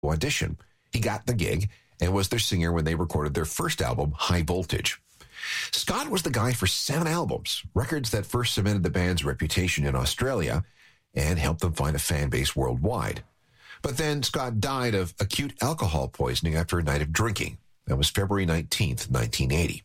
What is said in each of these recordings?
audition. He got the gig and was their singer when they recorded their first album, High Voltage. Scott was the guy for 7 albums, records that first cemented the band's reputation in Australia and helped them find a fan base worldwide. But then Scott died of acute alcohol poisoning after a night of drinking. That was February 19th, 1980.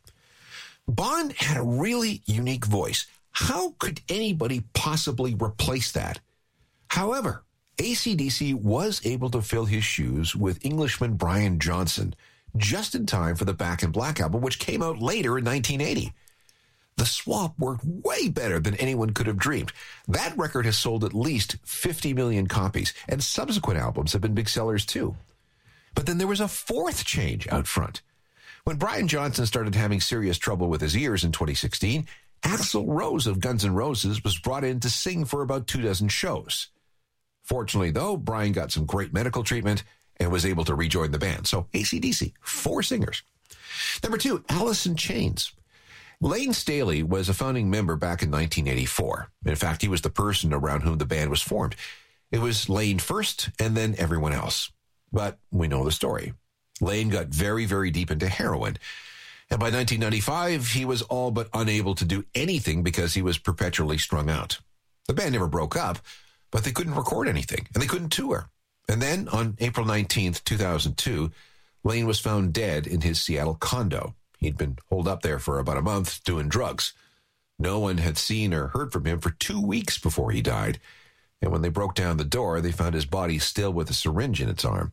Bon had a really unique voice. How could anybody possibly replace that? However, AC/DC was able to fill his shoes with Englishman Brian Johnson just in time for the Back in Black album, which came out later in 1980. The swap worked way better than anyone could have dreamed. That record has sold at least 50 million copies, and subsequent albums have been big sellers too. But then there was a fourth change out front. When Brian Johnson started having serious trouble with his ears in 2016, Axl Rose of Guns N' Roses was brought in to sing for about 24 shows. Fortunately, though, Brian got some great medical treatment and was able to rejoin the band. So AC/DC, 4 singers. Number 2, Alice in Chains. Lane Staley was a founding member back in 1984. In fact, he was the person around whom the band was formed. It was Lane first and then everyone else. But we know the story. Lane got very, very deep into heroin. And by 1995, he was all but unable to do anything because he was perpetually strung out. The band never broke up, but they couldn't record anything, and they couldn't tour. And then, on April 19th, 2002, Lane was found dead in his Seattle condo. He'd been holed up there for about a month doing drugs. No one had seen or heard from him for 2 weeks before he died. And when they broke down the door, they found his body still with a syringe in its arm.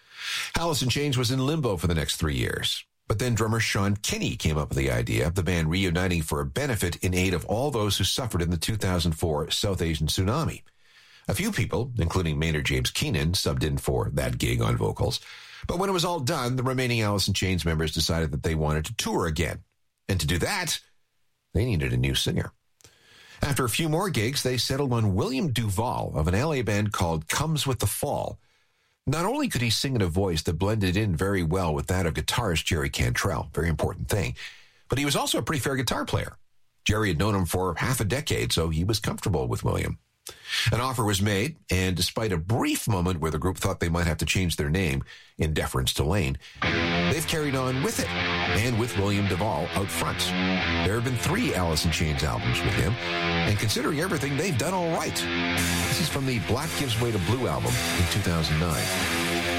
Alice in Chains was in limbo for the next 3 years. But then drummer Sean Kinney came up with the idea of the band reuniting for a benefit in aid of all those who suffered in the 2004 South Asian tsunami. A few people, including Maynard James Keenan, subbed in for that gig on vocals. But when it was all done, the remaining Alice in Chains members decided that they wanted to tour again. And to do that, they needed a new singer. After a few more gigs, they settled on William Duvall of an LA band called Comes With the Fall. Not only could he sing in a voice that blended in very well with that of guitarist Jerry Cantrell, very important thing, but he was also a pretty fair guitar player. Jerry had known him for half a decade, so he was comfortable with William. An offer was made, and despite a brief moment where the group thought they might have to change their name in deference to Lane, they've carried on with it, and with William Duvall out front. There have been 3 Alice in Chains albums with him, and considering everything, they've done all right. This is from the Black Gives Way to Blue album in 2009.